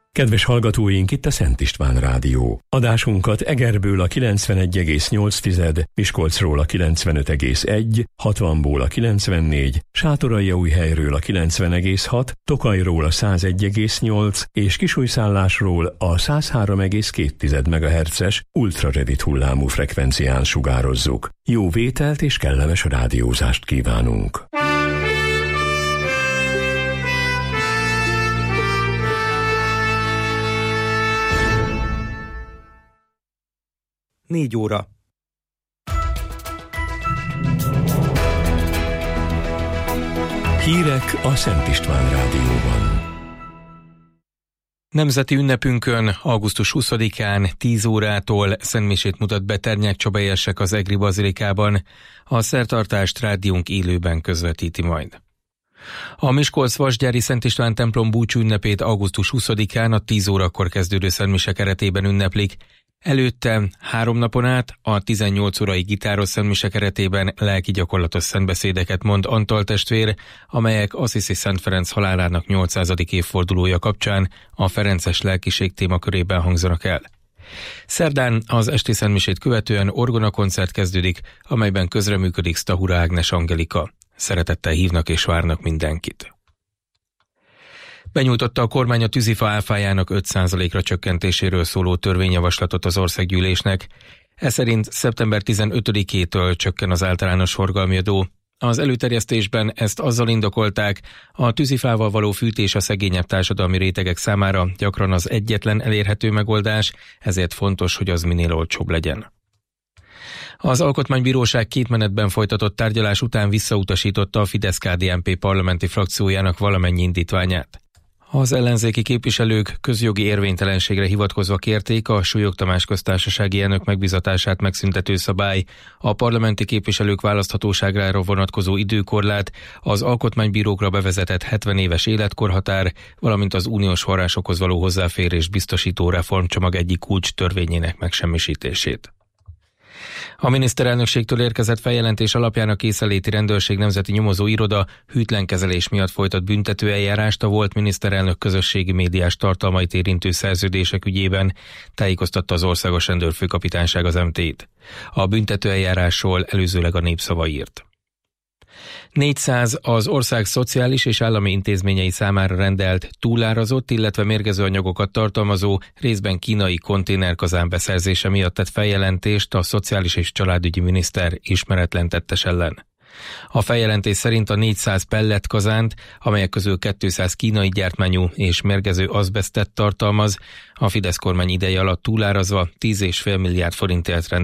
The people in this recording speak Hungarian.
Kedves hallgatóink, itt a Szent István Rádió. Adásunkat Egerből a 91,8, Miskolcról a 95,1, 60-ból a 94, Sátoraljaújhelyről a 90,6, Tokajról a 101,8 és Kisújszállásról a 103,2 MHz-es ultrarövid hullámú frekvencián sugározzuk. Jó vételt és kellemes rádiózást kívánunk! 4 óra. Hírek a Szent István Rádióban. Nemzeti ünnepünkön, augusztus 20-án 10 órától szentmisét mutat be Ternyák Csaba érsek az Egri bazilikában. A szertartást rádiónk élőben közvetíti majd. A Miskolc-Vasgyári Szent István templom búcsú ünnepét augusztus 20-án a 10 órakor kezdődő szentmise keretében ünneplik. Előtte 3 napon át a 18 órai gitáros szentmise keretében lelki gyakorlatos szentbeszédeket mond Antal testvér, amelyek Assisi Szent Ferenc halálának 800. évfordulója kapcsán a ferences lelkiség témakörében hangzanak el. Szerdán az esti szentmisét követően orgonakoncert kezdődik, amelyben közreműködik Stahura Ágnes Angelika. Szeretettel hívnak és várnak mindenkit. Benyújtotta a kormány a tűzifa áfájának 5%-ra csökkentéséről szóló törvényjavaslatot az országgyűlésnek. Ez szerint szeptember 15-től csökken az általános forgalmi adó. Az előterjesztésben ezt azzal indokolták, a tűzifával való fűtés a szegényebb társadalmi rétegek számára gyakran az egyetlen elérhető megoldás, ezért fontos, hogy az minél olcsóbb legyen. Az Alkotmánybíróság 2 menetben folytatott tárgyalás után visszautasította a Fidesz-KDNP parlamenti frakciójának valamennyi indítványát. Az ellenzéki képviselők közjogi érvénytelenségre hivatkozva kérték a Súlyog Tamás köztársasági elnök megbízatását megszüntető szabály, a parlamenti képviselők választhatóságára vonatkozó időkorlát, az alkotmánybírókra bevezetett 70 éves életkorhatár, valamint az uniós forrásokhoz való hozzáférés biztosító reformcsomag egyik kulcs törvényének megsemmisítését. A miniszterelnökségtől érkezett feljelentés alapján a Készenléti Rendőrség Nemzeti Nyomozó Iroda hűtlen kezelés miatt folytat büntetőeljárást a volt miniszterelnök közösségi médiás tartalmait érintő szerződések ügyében, tájékoztatta az Országos Rendőrfőkapitányság az MT-t. A büntetőeljárásról előzőleg a Népszava írt. 400 az ország szociális és állami intézményei számára rendelt, túlárazott, illetve mérgező anyagokat tartalmazó, részben kínai konténerkazán beszerzése miatt tett feljelentést a Szociális és Családügyi Miniszter ismeretlen tettes ellen. A feljelentés szerint a 400 pelletkazánt, amelyek közül 200 kínai gyártmányú és mérgező azbesztet tartalmaz, a Fidesz kormány ideje alatt túlárazva 10,5 milliárd forintért rendelt